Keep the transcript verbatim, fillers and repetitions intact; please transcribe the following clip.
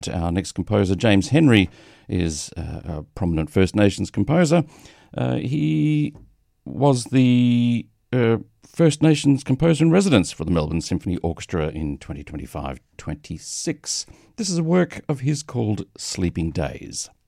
Our next composer, James Henry, is uh, a prominent First Nations composer. Uh, he was the uh, First Nations composer in residence for the Melbourne Symphony Orchestra in twenty twenty-five twenty-six. This is a work of his called Sleeping Days.